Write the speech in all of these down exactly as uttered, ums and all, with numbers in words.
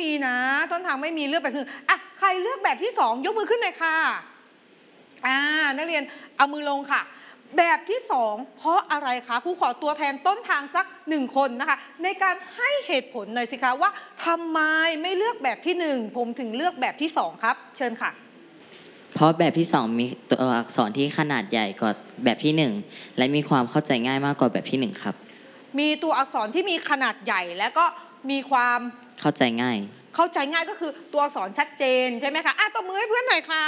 มีนะต้นทางไม่มีเลือกแบบหนึ่งอ่ะใครเลือกแบบที่สองยกมือขึ้นหน่อยค่ะอ่านักเรียนเอามือลงค่ะแบบที่สองเพราะอะไรคะครูขอตัวแทนต้นทางสักหนึ่งคนนะคะในการให้เหตุผลหน่อยสิคะว่าทำไมไม่เลือกแบบที่หนึ่งผมถึงเลือกแบบที่สองครับเชิญค่ะเพราะแบบที่สองมีตัวอักษรที่ขนาดใหญ่กว่าแบบที่หนึ่งและมีความเข้าใจง่ายมากกว่าแบบที่หนึ่งครับมีตัวอักษรที่มีขนาดใหญ่และก็มีความเข้าใจง่ายเข้าใจง่ายก็คือตัวอักษรชัดเจนใช่ไหมคะอ่ะตบมือให้เพื่อนหน่อยค่ะ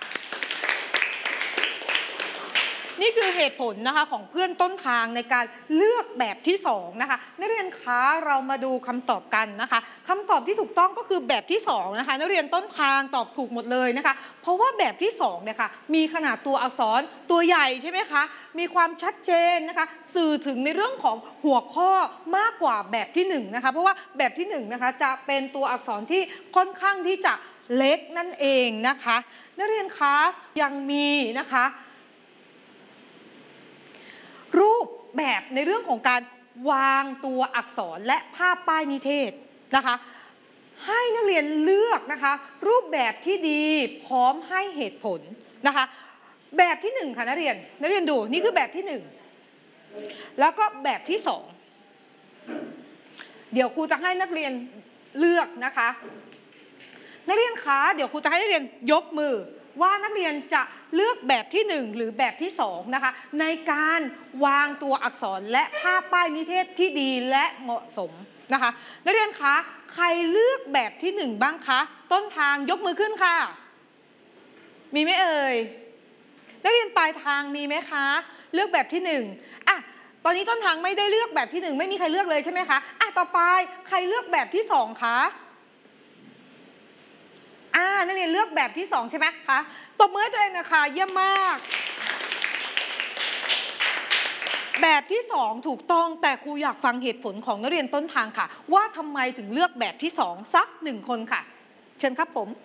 นี่คือเหตุผลนะคะของเพื่อนต้นทางในการเลือกแบบที่สองนะคะนักเรียนคะเรามาดูคำตอบกันนะคะคำตอบที่ถูกต้องก็คือแบบที่สองนะคะนักเรียนต้นทางตอบถูกหมดเลยนะคะเพราะว่าแบบที่สองเนี่ยค่ะมีขนาดตัวอักษรตัวใหญ่ใช่ไหมคะมีความชัดเจนนะคะสื่อถึงในเรื่องของหัวข้อมากกว่าแบบที่หนึ่งนะคะเพราะว่าแบบที่หนึ่งนะคะจะเป็นตัวอักษรที่ค่อนข้างที่จะเล็กนั่นเองนะคะนักเรียนคะยังมีนะคะรูปแบบในเรื่องของการวางตัวอักษรและภาพป้ายนิเทศนะคะให้นักเรียนเลือกนะคะรูปแบบที่ดีพร้อมให้เหตุผลนะคะแบบที่หนึ่งค่ะนักเรียนนักเรียนดูนี่คือแบบที่หนึ่งแล้วก็แบบที่สองเดี๋ยวครูจะให้นักเรียนเลือกนะคะนักเรียนคะเดี๋ยวครูจะให้นักเรียนยกมือว่านักเรียนจะเลือกแบบที่หนึ่งหรือแบบที่สองนะคะในการวางตัวอักษรและภาพป้ายนิเทศที่ดีและเหมาะสมนะคะนักเรียนคะใครเลือกแบบที่หนึ่งบ้างคะต้นทางยกมือขึ้นค่ะมีไหมเอ่ยนักเรียนปลายทางมีไหมคะเลือกแบบที่หนึ่งอ่ะตอนนี้ต้นทางไม่ได้เลือกแบบที่หนึ่งไม่มีใครเลือกเลยใช่ไหมคะอ่ะต่อไปใครเลือกแบบที่สองคะอ่านักเรียนเลือกแบบที่สองใช่ไหมคะตบมือให้ตัวเองนะคะเยี่ยมมากแบบที่สองถูกต้องแต่ครูอยากฟังเหตุผลของนักเรียนต้นทางค่ะว่าทำไมถึงเลือกแบบที่สองสักหนึ่งคนค่ะเชิญครับผม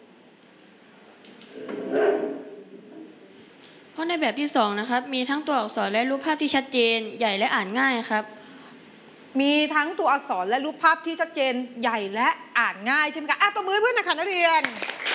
เพราะในแบบที่สองนะครับมีทั้งตัวอักษรและรูปภาพที่ชัดเจนใหญ่และอ่านง่ายครับมีทั้งตัวอักษรและรูปภาพที่ชัดเจนใหญ่และอ่านง่ายใช่ไหมคะอ่ะตบมือเพื่อนนะคะนักเรียน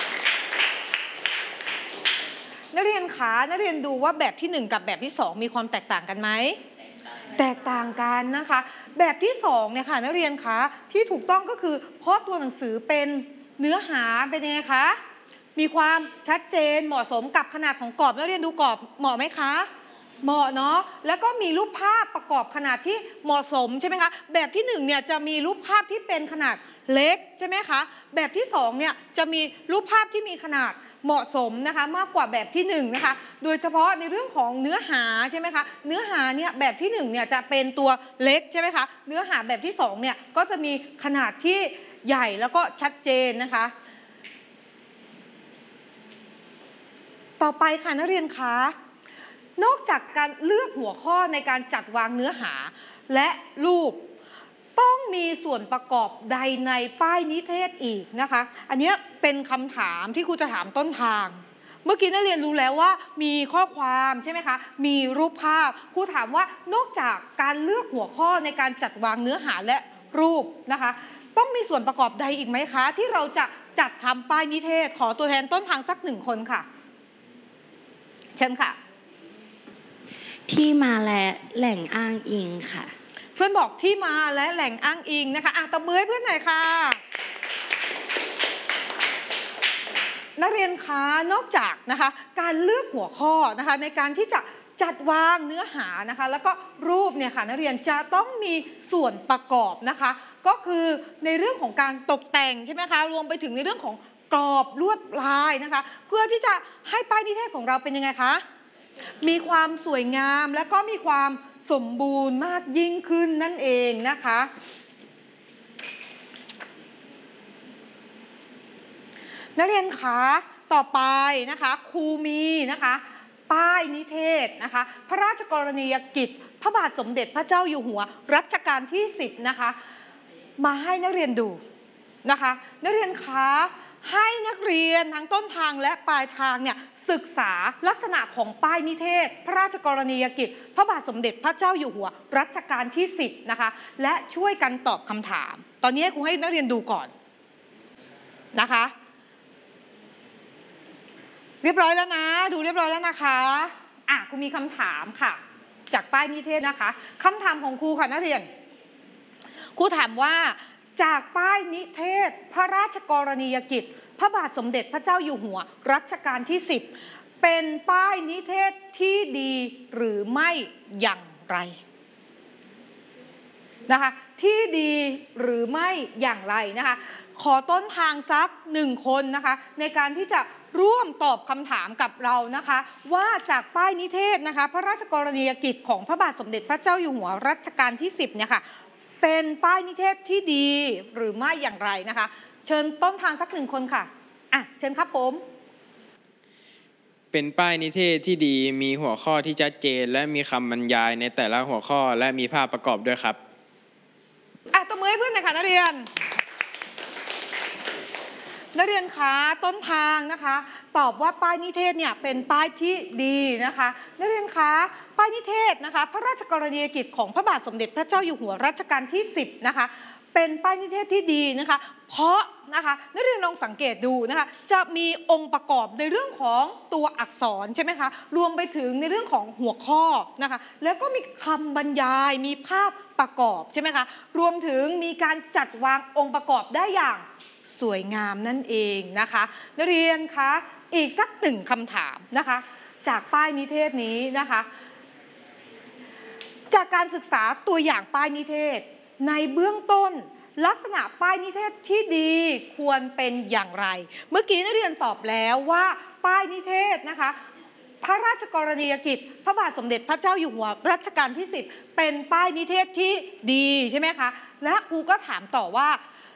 นักเรียนคะนักเรียนดูว่าแบบที่หนึ่งกับแบบที่สองมีความแตกต่างกันไหมแตกต่างกันนะคะแบบที่สองเนี่ยค่ะนักเรียนคะที่ถูกต้องก็คือเพราะตัวหนังสือเป็นเนื้อหาเป็นยังไงคะมีความชัดเจนเหมาะสมกับขนาดของกรอบนักเรียนดูกรอบเหมาะไหมคะเหมาะเนาะแล้วก็มีรูปภาพประกอบขนาดที่เหมาะสมใช่ไหมคะแบบที่หนึ่งเนี่ยจะมีรูปภาพที่เป็นขนาดเล็กใช่ไหมคะแบบที่สองเนี่ยจะมีรูปภาพที่มีขนาดเหมาะสมนะคะมากกว่าแบบที่หนึ่งนะคะโดยเฉพาะในเรื่องของเนื้อหาใช่ไหมคะเนื้อหาเนี่ยแบบที่หนึ่งเนี่ยจะเป็นตัวเล็กใช่ไหมคะเนื้อหาแบบที่สองเนี่ยก็จะมีขนาดที่ใหญ่แล้วก็ชัดเจนนะคะต่อไปค่ะนักเรียนคะนอกจากการเลือกหัวข้อในการจัดวางเนื้อหาและรูปต้องมีส่วนประกอบใดในป้ายนิเทศอีกนะคะอันนี้เป็นคำถามที่ครูจะถามต้นทางเมื่อกี้นักเรียนรู้แล้วว่ามีข้อความใช่ไหมคะมีรูปภาพครูถามว่านอกจากการเลือกหัวข้อในการจัดวางเนื้อหาและรูปนะคะต้องมีส่วนประกอบใดอีกไหมคะที่เราจะจัดทำป้ายนิเทศขอตัวแทนต้นทางสักหนึ่งคนค่ะเชิญค่ะที่มาและแหล่งอ้างอิงค่ะเพื่อนบอกที่มาและแหล่งอ้างอิงนะคะอ่ะตบมือให้เพื่อนหน่อยค่ะนักเรียนคะนอกจากนะคะการเลือกหัวข้อนะคะในการที่จะจัดวางเนื้อหานะคะแล้วก็รูปเนี่ยค่ะนักเรียนจะต้องมีส่วนประกอบนะคะก็คือในเรื่องของการตกแต่งใช่ไหมคะรวมไปถึงในเรื่องของกรอบลวดลายนะคะเพื่อที่จะให้ป้ายนิเทศของเราเป็นยังไงคะมีความสวยงามและก็มีความสมบูรณ์มากยิ่งขึ้นนั่นเองนะคะนักเรียนคะต่อไปนะคะครูมีนะคะป้ายนิเทศนะคะพระราชกรณียกิจพระบาทสมเด็จพระเจ้าอยู่หัวรัชกาลที่สิบนะคะมาให้นักเรียนดูนะคะนักเรียนคะให้นักเรียนทั้งต้นทางและปลายทางเนี่ยศึกษาลักษณะของป้ายนิเทศพระราชกรณียกิจพระบาทสมเด็จพระเจ้าอยู่หัวรัชกาลที่สิบนะคะและช่วยกันตอบคำถามตอนนี้ครูให้นักเรียนดูก่อนนะคะ เรียบร้อยแล้วนะดูเรียบร้อยแล้วนะคะอ่ะครูมีคำถามค่ะจากป้ายนิเทศนะคะคำถามของครูค่ะนักเรียนครูถามว่าจากป้ายนิเทศพระราชกรณียกิจพระบาทสมเด็จพระเจ้าอยู่หัวรัชกาลที่สิบเป็นป้ายนิเทศที่ดีหรือไม่อย่างไรนะคะที่ดีหรือไม่อย่างไรนะคะขอต้นทางสักหนึ่งคนนะคะในการที่จะร่วมตอบคำถามกับเรานะคะว่าจากป้ายนิเทศนะคะพระราชกรณียกิจของพระบาทสมเด็จพระเจ้าอยู่หัวรัชกาลที่สิบเนี่ยค่ะเป็นป้ายนิเทศที่ดีหรือไม่อย่างไรนะคะเชิญต้นทางสักหนึ่งคนค่ะอ่ะเชิญครับผมเป็นป้ายนิเทศที่ดีมีหัวข้อที่ชัดเจนและมีคำบรรยายในแต่ละหัวข้อและมีภาพประกอบด้วยครับอ่ะตบมือให้เพื่อนหน่อยค่ะนักเรียนนักเรียนคะต้นทางนะคะตอบว่าป้ายนิเทศเนี่ยเป็นป้ายที่ดีนะคะนักเรียนคะป้ายนิเทศนะคะพระราชกรณียกิจของพระบาทสมเด็จพระเจ้าอยู่หัวรัชกาลที่สิบนะคะเป็นป้ายนิเทศที่ดีนะคะเพราะนะคะนักเรียนลองสังเกตดูนะคะจะมีองค์ประกอบในเรื่องของตัวอักษรใช่ไหมคะรวมไปถึงในเรื่องของหัวข้อนะคะแล้วก็มีคำบรรยายมีภาพประกอบใช่ไหมคะรวมถึงมีการจัดวางองค์ประกอบได้อย่างสวยงามนั่นเองนะคะนักเรียนคะอีกสักหนึ่งคำถามนะคะจากป้ายนิเทศนี้นะคะจากการศึกษาตัวอย่างป้ายนิเทศในเบื้องต้นลักษณะป้ายนิเทศที่ดีควรเป็นอย่างไรเมื่อกี้นักเรียนตอบแล้วว่าป้ายนิเทศนะคะพระราชกรณียกิจพระบาทสมเด็จพระเจ้าอยู่หัวรัชกาลที่สิบเป็นป้ายนิเทศที่ดีใช่ไหมคะและครูก็ถามต่อว่า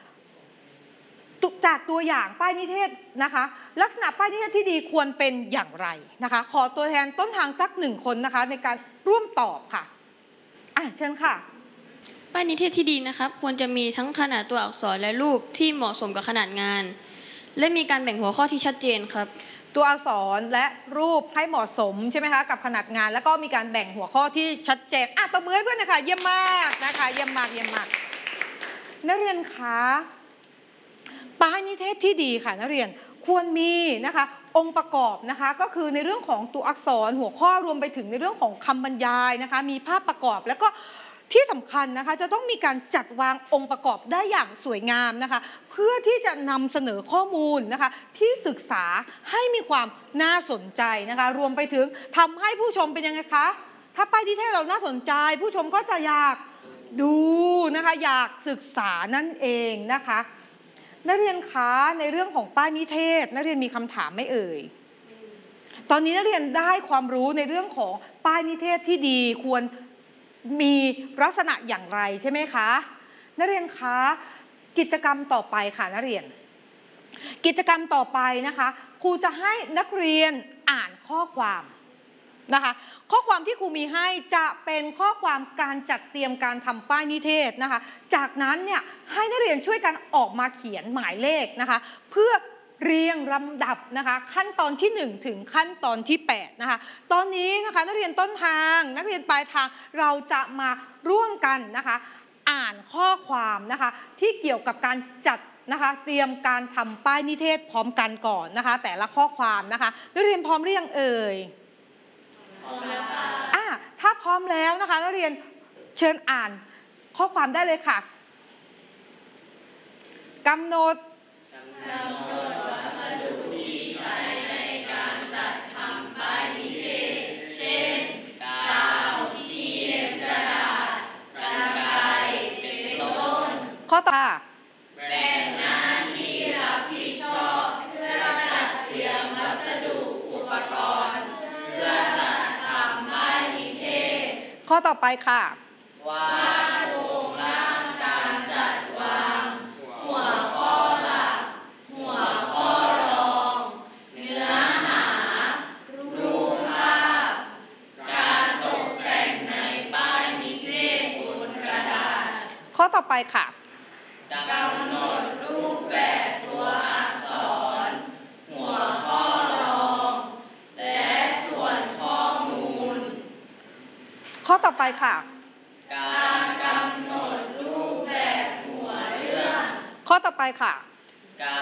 จากตัวอย่างป้ายนิเทศนะคะลักษณะป้ายนิเทศที่ดีควรเป็นอย่างไรนะคะขอตัวแทนต้นทางสักหนึ่งคนนะคะในการร่วมตอบค่ะอ่ะเชิญค่ะป้ายนิเทศที่ดีนะครับควรจะมีทั้งขนาดตัวอักษรและรูปที่เหมาะสมกับขนาดงานและมีการแบ่งหัวข้อที่ชัดเจนครับตัวอักษรและรูปให้เหมาะสมใช่ไหมคะกับขนาดงานแล้วก็มีการแบ่งหัวข้อที่ชัดเจนอ่ะตบมือให้เพื่อนนะคะเยี่ยมมากนะคะเยี่ยมมากเยี่ยมมากนักเรียนคะป้ายนิเทศที่ดีค่ะนักเรียนควรมีนะคะองค์ประกอบนะคะก็คือในเรื่องของตัวอักษรหัวข้อรวมไปถึงในเรื่องของคำบรรยายนะคะมีภาพประกอบแล้วก็ที่สำคัญนะคะจะต้องมีการจัดวางองค์ประกอบได้อย่างสวยงามนะคะเพื่อที่จะนำเสนอข้อมูลนะคะที่ศึกษาให้มีความน่าสนใจนะคะรวมไปถึงทำให้ผู้ชมเป็นยังไงคะถ้าป้ายนิเทศเราน่าสนใจผู้ชมก็จะอยากดูนะคะอยากศึกษานั่นเองนะคะนักเรียนคะในเรื่องของป้ายนิเทศนักเรียนมีคำถามไหมเอ่ยตอนนี้นักเรียนได้ความรู้ในเรื่องของป้ายนิเทศที่ดีควรมีลักษณะอย่างไรใช่ไหมคะนักเรียนคะกิจกรรมต่อไปค่ะนักเรียนกิจกรรมต่อไปนะคะครูจะให้นักเรียนอ่านข้อความนะคะข้อความที่ครูมีให้จะเป็นข้อความการจัดเตรียมการทำป้ายนิเทศนะคะจากนั้นเนี่ยให้นักเรียนช่วยกันออกมาเขียนหมายเลขนะคะเพื่อเรียงลำดับนะคะขั้นตอนที่หนึ่งถึงขั้นตอนที่แปดนะคะตอนนี้นะคะนักเรียนต้นทางนักเรียนปลายทางเราจะมาร่วมกันนะคะอ่านข้อความนะคะที่เกี่ยวกับการจัดนะคะเตรียมการทำป้ายนิเทศพร้อมกันก่อนนะคะแต่ละข้อความนะคะนักเรียนพร้อมหรือยังเอ่ยพร้อมแล้วค่ะอ่ะถ้าพร้อมแล้วนะคะนักเรียนเชิญอ่านข้อความได้เลยค่ะกำหนดกำหนดวัสดุที่ใช้ในการจัดทำป้ายนิเทศเช่นกาวเทียมกระดาษกรรไกรเป็นต้นข้อต่อค่ะแบ่งหน้าที่รับผิดชอบเพื่อจัดเตรียมวัสดุอุปกรณ์เพื่อจัดทำป้ายนิเทศข้อต่อไปค่ะวาดโครงร่างการจัดวางหัวข้อหลักหัวข้อรองเนื้อหารูปภาพการตกแต่งในป้ายนิเทศบนกระดาษข้อต่อไปค่ะกำหนดรูปแบบตัวอักษรหัวข้อรองและส่วนข้อมูลข้อต่อไปค่ะการกำหนดรูปแบบหัวเรื่องข้อต่อไปค่ะ